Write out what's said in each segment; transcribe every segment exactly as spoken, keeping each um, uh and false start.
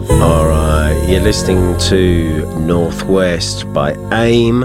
All right, you're listening to Northwest by AIM.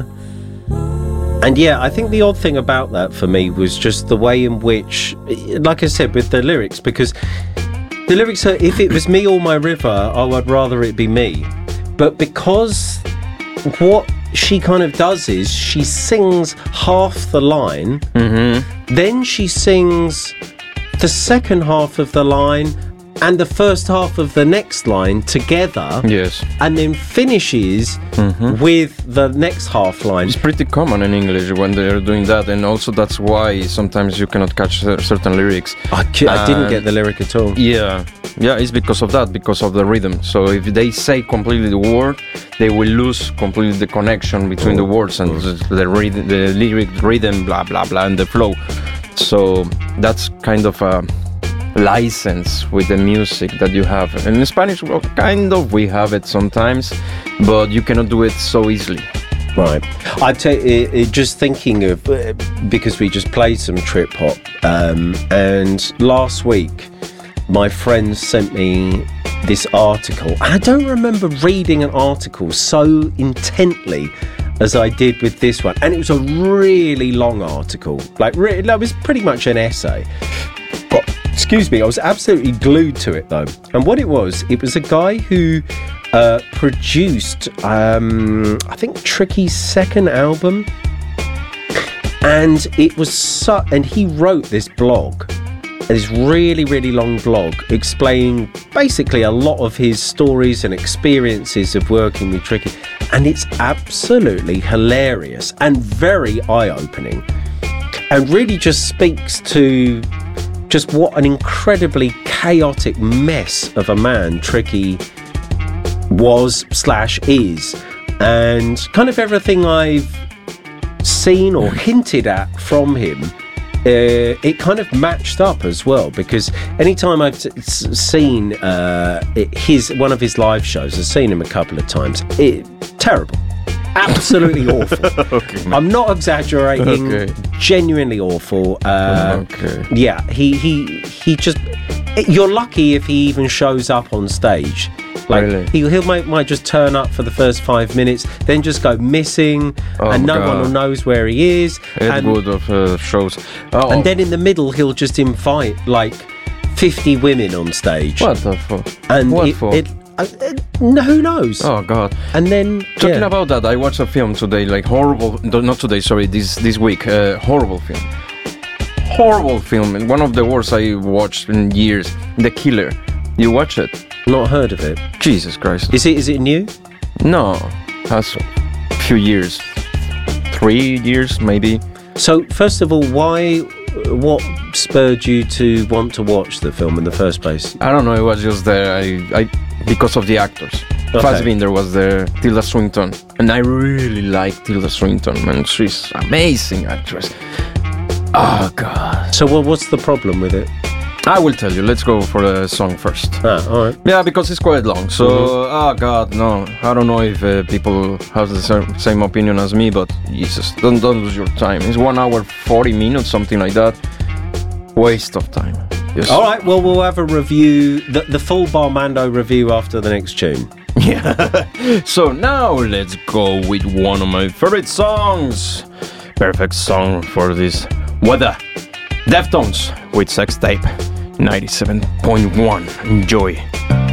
And yeah, I think the odd thing about that for me was just the way in which, like I said, with the lyrics, because the lyrics are, if it was me or my river, I would rather it be me. But because what she kind of does is she sings half the line, mm-hmm. then she sings the second half of the line and the first half of the next line together. Yes. And then finishes mm-hmm. with the next half line. It's pretty common in English when they're doing that, and also that's why sometimes you cannot catch certain lyrics. I, I didn't get the lyric at all. Yeah. Yeah, it's because of that, because of the rhythm. So if they say completely the word, they will lose completely the connection between oh. the words and oh. the, rhythm, the lyric rhythm, blah, blah, blah, and the flow. So that's kind of a license with the music that you have. And in Spanish, well, kind of, we have it sometimes, but you cannot do it so easily. Right. I tell you, just thinking of, uh, because we just played some trip hop, um, and last week my friend sent me this article. I don't remember reading an article so intently as I did with this one, and it was a really long article. Like, re- that was pretty much an essay. But, excuse me, I was absolutely glued to it though. And what it was, it was a guy who uh, produced, um, I think, Tricky's second album, and it was so. And he wrote this blog. This really, really long blog explaining basically a lot of his stories and experiences of working with Tricky. And it's absolutely hilarious and very eye-opening. And really just speaks to just what an incredibly chaotic mess of a man Tricky was slash is. And kind of everything I've seen or hinted at from him, Uh, it kind of matched up as well, because anytime I've t- seen uh, it, his one of his live shows, I've seen him a couple of times. It terrible, absolutely awful. Okay, I'm not exaggerating. Okay. Genuinely awful. Uh, okay. Yeah, he he he just. You're lucky if he even shows up on stage. Like really? he he'll might, might just turn up for the first five minutes, then just go missing, oh and no God. one knows where he is. Ed and, Wood of uh, shows. Oh. And then in the middle, he'll just invite like fifty women on stage. What the fuck? And what it, for? It, uh, uh, who knows? Oh God! And then talking yeah. about that, I watched a film today, like horrible. Not today, sorry. This this week, uh, horrible film. Horrible film, and one of the worst I watched in years. The Killer. You watch it? Not heard of it. Jesus Christ. Is it is it new? No, has a few years. Three years, maybe. So, first of all, why, what spurred you to want to watch the film in the first place? I don't know, it was just there, I, I because of the actors. Okay. Fassbinder was there, Tilda Swinton. And I really like Tilda Swinton, man. She's an amazing actress. Oh, God. So, well, what's the problem with it? I will tell you. Let's go for the song first. Ah, all right. Yeah, because it's quite long. So, mm-hmm. oh God, no. I don't know if uh, people have the same opinion as me, but Jesus, don't don't lose your time. It's one hour forty minutes, something like that. Waste of time. Yes. All right. Well, we'll have a review, the the full Barmando review after the next tune. Yeah. So now let's go with one of my favorite songs. Perfect song for this weather. Deftones with Sex Tape. ninety-seven point one. Enjoy.